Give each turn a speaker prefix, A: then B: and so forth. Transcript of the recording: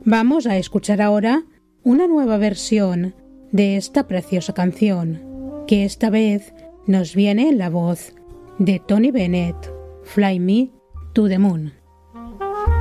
A: Vamos a escuchar ahora una nueva versión de esta preciosa canción, que esta vez nos viene en la voz de Tony Bennett, Fly Me to the Moon.